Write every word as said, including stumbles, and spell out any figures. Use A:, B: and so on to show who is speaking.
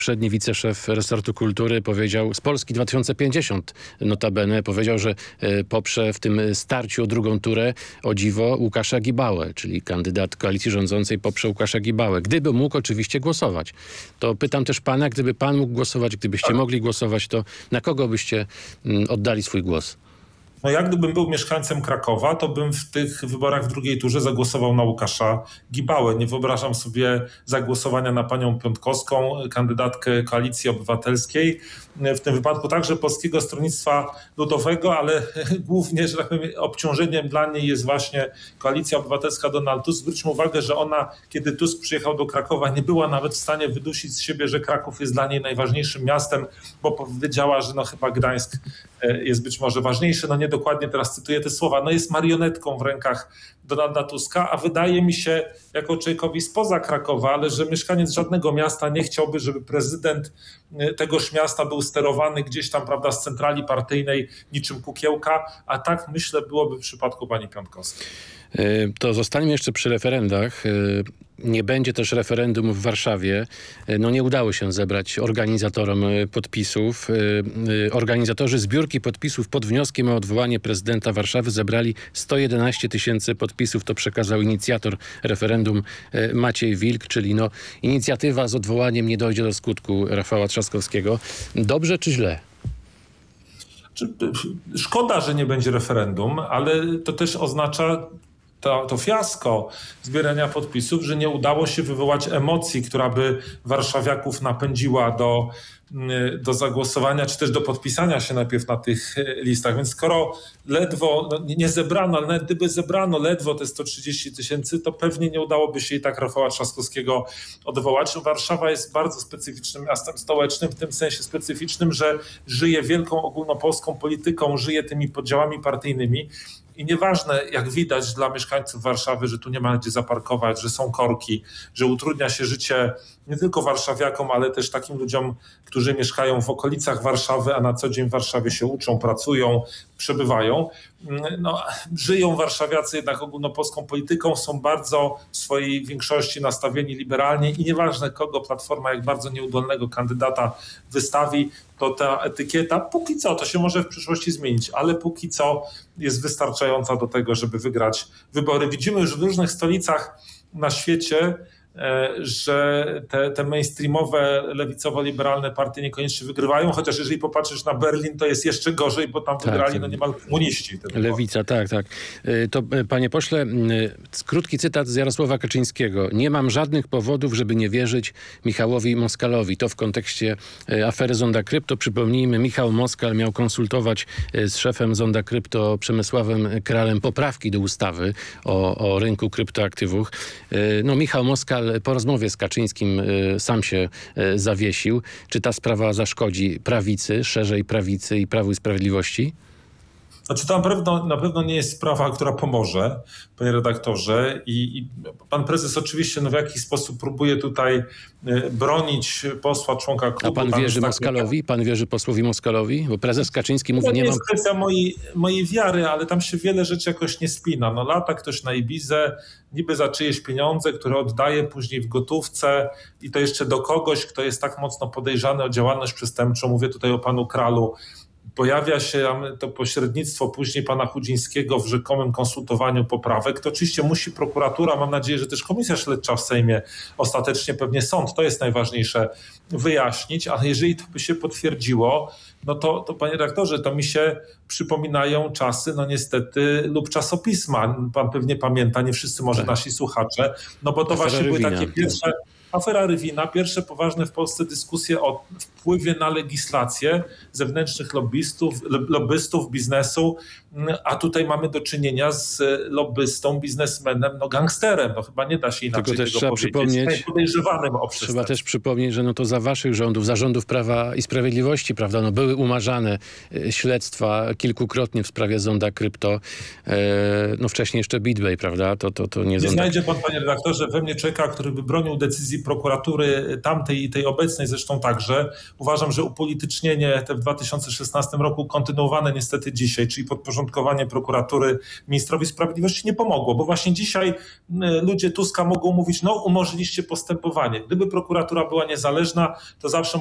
A: Przedni wiceszef resortu kultury powiedział, z Polski dwa tysiące pięćdziesiąt notabene, powiedział, że e, poprze w tym starciu o drugą turę, o dziwo, Łukasza Gibałę, czyli kandydat koalicji rządzącej poprze Łukasza Gibałę. Gdyby mógł oczywiście głosować. To pytam też pana, gdyby pan mógł głosować, gdybyście mogli głosować, to na kogo byście m, oddali swój głos?
B: No ja gdybym był mieszkańcem Krakowa, to bym w tych wyborach w drugiej turze zagłosował na Łukasza Gibałę. Nie wyobrażam sobie zagłosowania na panią Piontkowską, kandydatkę Koalicji Obywatelskiej. W tym wypadku także Polskiego Stronnictwa Ludowego, ale głównie, że tak powiem, obciążeniem dla niej jest właśnie Koalicja Obywatelska Donald Tusk. Zwróćmy uwagę, że ona, kiedy Tusk przyjechał do Krakowa, nie była nawet w stanie wydusić z siebie, że Kraków jest dla niej najważniejszym miastem, bo powiedziała, że no chyba Gdańsk jest być może ważniejszy. No nie dokładnie teraz cytuję te słowa. No jest marionetką w rękach Donalda Tuska, a wydaje mi się, jako człowiekowi spoza Krakowa, ale że mieszkaniec żadnego miasta nie chciałby, żeby prezydent tegoż miasta był sterowany gdzieś tam, prawda, z centrali partyjnej niczym kukiełka, a tak myślę byłoby w przypadku pani Piontkowskiej.
A: To zostańmy jeszcze przy referendach. Nie będzie też referendum w Warszawie. No nie udało się zebrać organizatorom podpisów. Organizatorzy zbiórki podpisów pod wnioskiem o odwołanie prezydenta Warszawy zebrali sto jedenaście tysięcy podpisów. To przekazał inicjator referendum Maciej Wilk, czyli no inicjatywa z odwołaniem nie dojdzie do skutku Rafała Trzaskowskiego. Dobrze czy źle?
B: Szkoda, że nie będzie referendum, ale to też oznacza to, to fiasko zbierania podpisów, że nie udało się wywołać emocji, która by warszawiaków napędziła do, do zagłosowania, czy też do podpisania się najpierw na tych listach. Więc skoro ledwo, no nie zebrano, ale nawet gdyby zebrano ledwo te sto trzydzieści tysięcy, to pewnie nie udałoby się i tak Rafała Trzaskowskiego odwołać. Warszawa jest bardzo specyficznym miastem stołecznym, w tym sensie specyficznym, że żyje wielką ogólnopolską polityką, żyje tymi podziałami partyjnymi. I nieważne, jak widać dla mieszkańców Warszawy, że tu nie ma gdzie zaparkować, że są korki, że utrudnia się życie nie tylko warszawiakom, ale też takim ludziom, którzy mieszkają w okolicach Warszawy, a na co dzień w Warszawie się uczą, pracują, przebywają. No, żyją warszawiacy jednak ogólnopolską polityką, są bardzo w swojej większości nastawieni liberalnie i nieważne kogo Platforma, jak bardzo nieudolnego kandydata wystawi, to ta etykieta póki co, to się może w przyszłości zmienić, ale póki co jest wystarczająca do tego, żeby wygrać wybory. Widzimy już w różnych stolicach na świecie, że te, te mainstreamowe, lewicowo-liberalne partie niekoniecznie wygrywają, chociaż jeżeli popatrzysz na Berlin, to jest jeszcze gorzej, bo tam tak, wygrali no niemal komuniści.
A: Lewica, tak, tak. To panie pośle, krótki cytat z Jarosława Kaczyńskiego. Nie mam żadnych powodów, żeby nie wierzyć Michałowi Moskalowi. To w kontekście afery Zonda Krypto. Przypomnijmy, Michał Moskal miał konsultować z szefem Zonda Krypto Przemysławem Kralem poprawki do ustawy o, o rynku kryptoaktywów. No Michał Moskal po rozmowie z Kaczyńskim y, sam się y, zawiesił. Czy ta sprawa zaszkodzi prawicy, szerzej prawicy i Prawu i Sprawiedliwości?
B: Znaczy to na pewno, na pewno nie jest sprawa, która pomoże, panie redaktorze. I, i pan prezes oczywiście no, w jakiś sposób próbuje tutaj bronić posła, członka klubu.
A: A pan wierzy Moskalowi? Pan wierzy posłowi Moskalowi? Bo prezes Kaczyński mówi,
B: to nie
A: nie
B: jest
A: mam...
B: kwestia mojej, mojej wiary, ale tam się wiele rzeczy jakoś nie spina. No lata ktoś na Ibizę, niby za czyjeś pieniądze, które oddaje później w gotówce i to jeszcze do kogoś, kto jest tak mocno podejrzany o działalność przestępczą. Mówię tutaj o panu Kralu. Pojawia się to pośrednictwo później pana Chudzińskiego w rzekomym konsultowaniu poprawek. To oczywiście musi prokuratura, mam nadzieję, że też komisja śledcza w Sejmie, ostatecznie pewnie sąd, to jest najważniejsze, wyjaśnić, ale jeżeli to by się potwierdziło, no to, to panie redaktorze, to mi się przypominają czasy, no niestety, lub czasopisma. Pan pewnie pamięta, nie wszyscy może tak. Nasi słuchacze, no bo to
A: Afera
B: właśnie
A: Rywina.
B: były takie pierwsze... Afera Rywina, pierwsze poważne w Polsce dyskusje o wpływie na legislację zewnętrznych lobbystów, lobbystów biznesu, a tutaj mamy do czynienia z lobbystą, biznesmenem, no gangsterem, no chyba nie da się inaczej
A: Tylko też
B: tego
A: trzeba
B: powiedzieć,
A: przypomnieć,
B: podejrzewanym o przestępstwo.
A: Trzeba też przypomnieć, że no to za waszych rządów, za rządów Prawa i Sprawiedliwości, prawda, no były umarzane śledztwa kilkukrotnie w sprawie Zonda Krypto, no wcześniej jeszcze BitBay, prawda, to, to, to nie
B: Nie
A: Zonda...
B: znajdzie pan, panie redaktorze, we mnie człowieka, który by bronił decyzji prokuratury tamtej i tej obecnej zresztą także, uważam, że upolitycznienie te w dwa tysiące szesnastym roku kontynuowane niestety dzisiaj, czyli podporządkowanie prokuratury ministrowi sprawiedliwości nie pomogło, bo właśnie dzisiaj ludzie Tuska mogą mówić, no umorzyliście postępowanie. Gdyby prokuratura była niezależna, to zawsze